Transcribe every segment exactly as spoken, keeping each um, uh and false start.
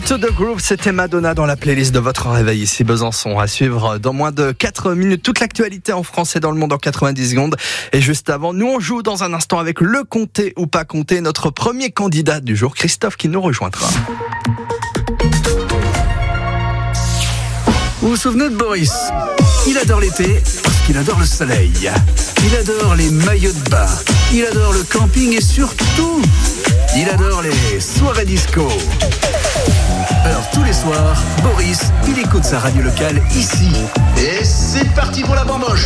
To The Groove, c'était Madonna dans la playlist de votre réveil ici Besançon. À suivre dans moins de quatre minutes toute l'actualité en France et dans le monde en quatre-vingt-dix secondes. Et juste avant, nous on joue dans un instant avec le compter ou pas compter, notre premier candidat du jour, Christophe, qui nous rejoindra. Vous vous souvenez de Boris ? Il adore l'été parce qu'il adore le soleil. Il adore les maillots de bain. Il adore le camping et surtout, il adore les soirées disco. Alors tous les soirs, Boris, il écoute sa radio locale ici. Et c'est parti pour la bamboche.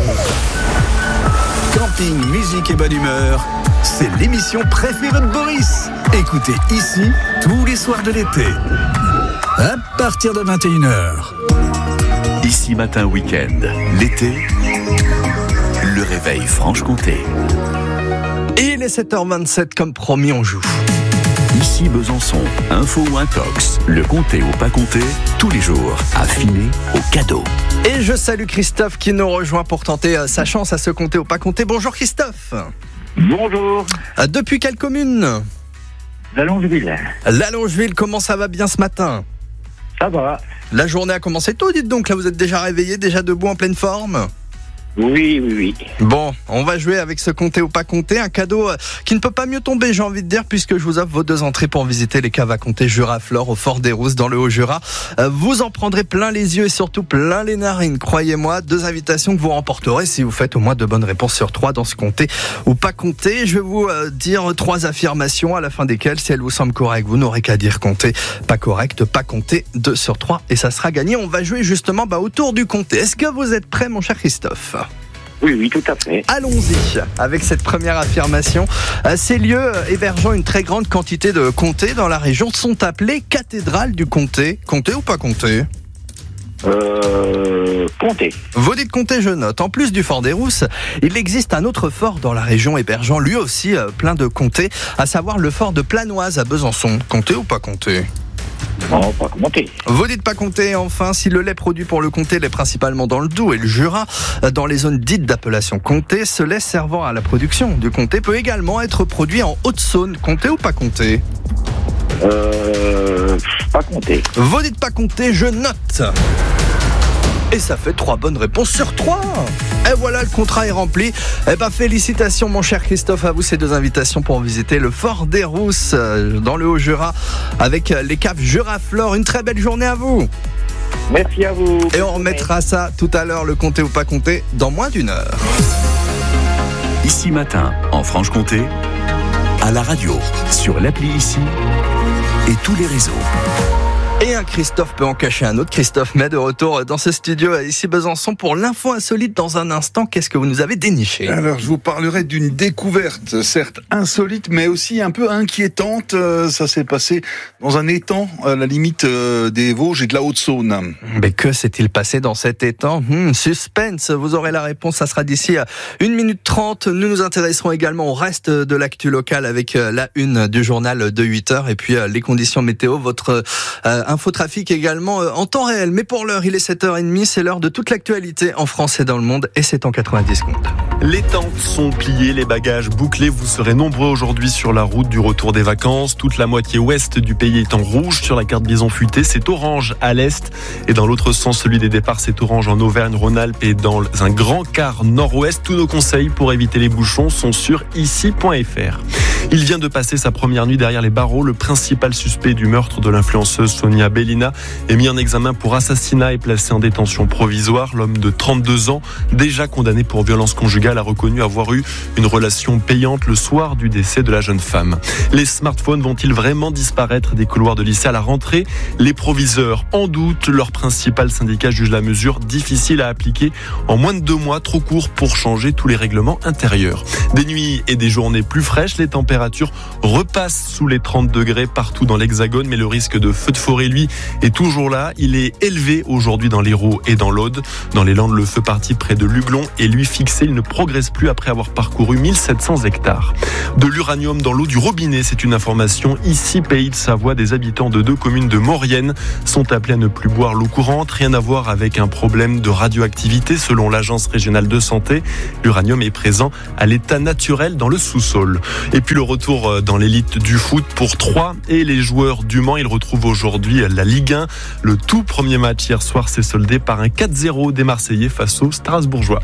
Camping, musique et bonne humeur, c'est l'émission préférée de Boris. Écoutez ici tous les soirs de l'été. À partir de vingt et une heures. Ici matin week-end, l'été, le réveil Franche-Comté. Et il est sept heures vingt-sept, comme promis, on joue. Ici Besançon, info ou intox, le compter ou pas compter, tous les jours, affiné au cadeau. Et je salue Christophe qui nous rejoint pour tenter sa chance à se compter ou pas compter. Bonjour Christophe. Bonjour. Depuis quelle commune ? La Longeville. La Longeville, comment ça va bien ce matin ? Ça va. La journée a commencé tôt, dites donc. Là, vous êtes déjà réveillé, déjà debout, en pleine forme ? Oui, oui, oui. Bon, on va jouer avec ce compter ou pas compter. Un cadeau qui ne peut pas mieux tomber, j'ai envie de dire, puisque je vous offre vos deux entrées pour visiter les caves à compter Jura-Flore au Fort des Rousses dans le Haut-Jura. Vous en prendrez plein les yeux et surtout plein les narines, croyez-moi. Deux invitations que vous remporterez si vous faites au moins deux bonnes réponses sur trois dans ce compter ou pas compter. Je vais vous dire trois affirmations à la fin desquelles, si elles vous semblent correctes, vous n'aurez qu'à dire compter. Pas correct, pas compter, deux sur trois et ça sera gagné. On va jouer justement bah, autour du compter. Est-ce que vous êtes prêt, mon cher Christophe ? Oui, oui, tout à fait. Allons-y avec cette première affirmation. Ces lieux hébergeant une très grande quantité de comtés dans la région sont appelés cathédrales du comté. Comté ou pas comté ? Euh... Comté. Vous dites comté, je note. En plus du Fort des Rousses, il existe un autre fort dans la région hébergeant lui aussi plein de comtés, à savoir le fort de Planoise à Besançon. Comté ou pas comté ? Non, pas compter. Vous dites pas compter. Enfin, si le lait produit pour le comté l'est principalement dans le Doubs et le Jura, dans les zones dites d'appellation comté, ce lait servant à la production du comté peut également être produit en Haute-Saône. Comté ou pas compter ? Euh... Pas compter. Vous dites pas compter, je note. Et ça fait trois bonnes réponses sur trois. Et voilà, le contrat est rempli. Eh ben, félicitations, mon cher Christophe, à vous ces deux invitations pour visiter le Fort des Rousses dans le Haut-Jura avec les caves Jura-Flore. Une très belle journée à vous. Merci à vous. Et on remettra ça tout à l'heure, le compter ou pas compter, dans moins d'une heure. Ici matin, en Franche-Comté, à la radio, sur l'appli Ici et tous les réseaux. Et un Christophe peut en cacher un autre. Christophe met de retour dans ce studio ici Besançon pour l'info insolite dans un instant. Qu'est-ce que vous nous avez déniché ? Alors, je vous parlerai d'une découverte, certes insolite, mais aussi un peu inquiétante. Ça s'est passé dans un étang à la limite des Vosges et de la Haute-Saône. Mais que s'est-il passé dans cet étang ? hmm, Suspense, vous aurez la réponse, ça sera d'ici à une minute trente. Nous nous intéresserons également au reste de l'actu locale avec la une du journal de huit heures et puis les conditions météo, votre euh, infotrafic également euh, en temps réel. Mais pour l'heure, il est sept heures trente, c'est l'heure de toute l'actualité en France et dans le monde et c'est en quatre-vingt-dix secondes. Les tentes sont pliées, les bagages bouclés. Vous serez nombreux aujourd'hui sur la route du retour des vacances. Toute la moitié ouest du pays est en rouge. Sur la carte bison futé, c'est orange à l'est. Et dans l'autre sens, celui des départs, c'est orange en Auvergne-Rhône-Alpes et dans un grand quart nord-ouest. Tous nos conseils pour éviter les bouchons sont sur ici point f r. Il vient de passer sa première nuit derrière les barreaux. Le principal suspect du meurtre de l'influenceuse Sonia Bellina est mis en examen pour assassinat et placé en détention provisoire. L'homme de trente-deux ans, déjà condamné pour violence conjugale, a reconnu avoir eu une relation payante le soir du décès de la jeune femme. Les smartphones vont-ils vraiment disparaître des couloirs de lycée à la rentrée ? Les proviseurs en doutent. Leur principal syndicat juge la mesure difficile à appliquer en moins de deux mois, trop court pour changer tous les règlements intérieurs. Des nuits et des journées plus fraîches, les températures repassent sous les trente degrés partout dans l'Hexagone, mais le risque de feu de forêt, lui, est toujours là. Il est élevé aujourd'hui dans l'Hérault et dans l'Aude. Dans les Landes, le feu parti près de Luglon est lui fixé. Il ne progresse plus après avoir parcouru mille sept cents hectares. De l'uranium dans l'eau du robinet, c'est une information. Ici, Pays de Savoie, des habitants de deux communes de Maurienne sont appelés à ne plus boire l'eau courante. Rien à voir avec un problème de radioactivité. Selon l'Agence régionale de santé, l'uranium est présent à l'état naturel dans le sous-sol. Et puis le retour dans l'élite du foot pour Troyes et les joueurs du Mans. Ils retrouvent aujourd'hui puis la Ligue un. Le tout premier match hier soir s'est soldé par un quatre zéro des Marseillais face aux Strasbourgeois.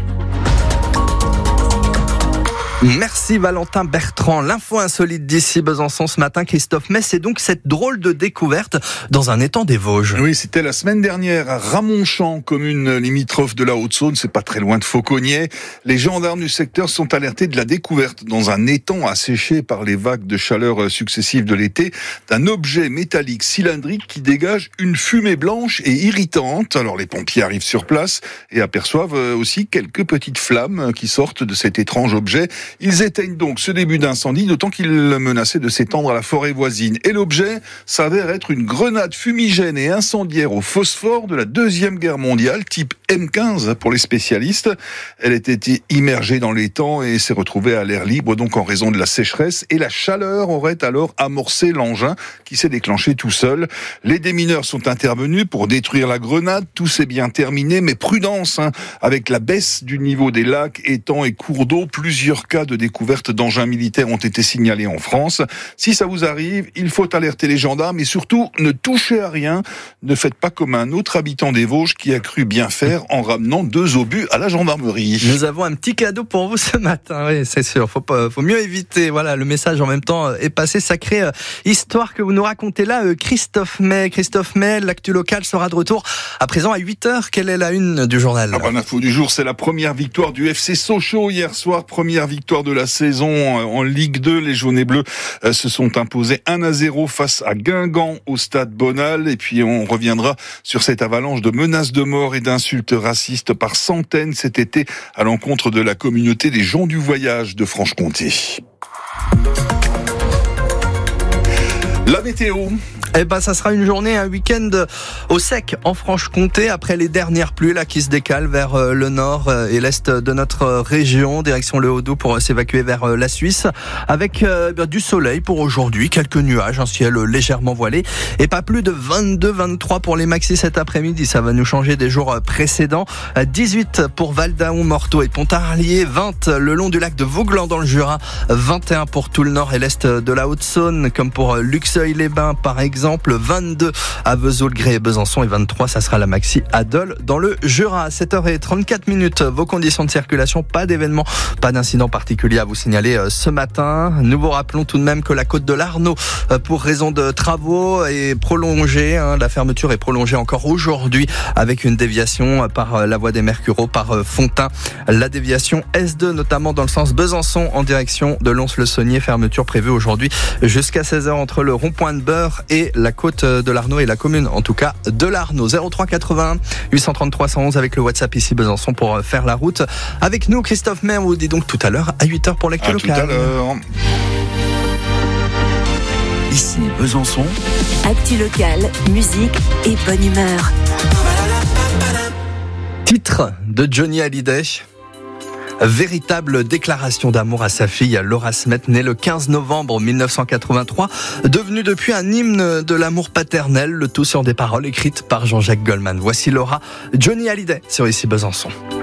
Merci Valentin Bertrand. L'info insolite d'ici Besançon ce matin, Christophe May, c'est donc cette drôle de découverte dans un étang des Vosges. Oui, c'était la semaine dernière à Ramonchamp, commune limitrophe de la Haute-Saône, c'est pas très loin de Fauconnier. Les gendarmes du secteur sont alertés de la découverte dans un étang asséché par les vagues de chaleur successives de l'été d'un objet métallique cylindrique qui dégage une fumée blanche et irritante. Alors les pompiers arrivent sur place et aperçoivent aussi quelques petites flammes qui sortent de cet étrange objet. Ils éteignent donc ce début d'incendie, d'autant qu'il menaçait de s'étendre à la forêt voisine. Et l'objet s'avère être une grenade fumigène et incendiaire au phosphore de la Deuxième Guerre mondiale, type M quinze pour les spécialistes. Elle était immergée dans l'étang et s'est retrouvée à l'air libre, donc en raison de la sécheresse. Et la chaleur aurait alors amorcé l'engin qui s'est déclenché tout seul. Les démineurs sont intervenus pour détruire la grenade. Tout s'est bien terminé, mais prudence, hein, avec la baisse du niveau des lacs, étangs et cours d'eau, plusieurs cas de découverte d'engins militaires ont été signalés en France. Si ça vous arrive, il faut alerter les gendarmes et surtout ne touchez à rien. Ne faites pas comme un autre habitant des Vosges qui a cru bien faire en ramenant deux obus à la gendarmerie. Nous avons un petit cadeau pour vous ce matin, oui, c'est sûr. Faut pas, faut mieux éviter. Voilà, le message en même temps est passé. Sacrée euh, histoire que vous nous racontez là, euh, Christophe May. Christophe May, l'actu locale sera de retour à présent à huit heures. Quelle est la une du journal? Ah bah, l'info du jour, c'est la première victoire du F C Sochaux hier soir. Première victoire de la saison en Ligue deux. Les jaunes et bleus se sont imposés un à zéro face à Guingamp au stade Bonal. Et puis on reviendra sur cette avalanche de menaces de mort et d'insultes racistes par centaines cet été à l'encontre de la communauté des gens du voyage de Franche-Comté. La météo. Eh ben, ça sera une journée, un week-end au sec en Franche-Comté après les dernières pluies là qui se décalent vers le nord et l'est de notre région, direction le Haut-Doubs pour s'évacuer vers la Suisse, avec euh, du soleil pour aujourd'hui, quelques nuages, un ciel légèrement voilé et pas plus de vingt-deux vingt-trois pour les maxis cet après-midi. Ça va nous changer des jours précédents. dix-huit pour Val-d'Aon, Morteau et Pontarlier, vingt le long du lac de Vauglan dans le Jura, vingt et un pour tout le nord et l'est de la Haute-Saône, comme pour Luxeuil-les-Bains par exemple. vingt-deux à Vesoul, Grès et Besançon et vingt-trois, ça sera la maxi à Dole dans le Jura. sept heures trente-quatre minutes, vos conditions de circulation, pas d'événement, pas d'incident particulier à vous signaler ce matin. Nous vous rappelons tout de même que la côte de l'Arnaud, pour raison de travaux, est prolongée. Hein, la fermeture est prolongée encore aujourd'hui avec une déviation par la voie des Mercureaux, par Fontain. La déviation S deux, notamment dans le sens Besançon en direction de Lons-le-Saunier. Fermeture prévue aujourd'hui jusqu'à seize heures entre le rond-point de Beurre et la côte de l'Arnaud et la commune, en tout cas, de l'Arnaud. zéro trois quatre-vingt-un huit cent trente-trois cent onze avec le WhatsApp ici Besançon pour faire la route. Avec nous, Christophe May, on vous dit donc tout à l'heure à huit heures pour l'actu locale. À tout à l'heure. Ici Besançon. Actu locale, musique et bonne humeur. Titre de Johnny Hallyday. Véritable déclaration d'amour à sa fille Laura Smet, née le quinze novembre mille neuf cent quatre-vingt-trois, devenue depuis un hymne de l'amour paternel, le tout sur des paroles écrites par Jean-Jacques Goldman. Voici Laura, Johnny Hallyday sur Ici Besançon.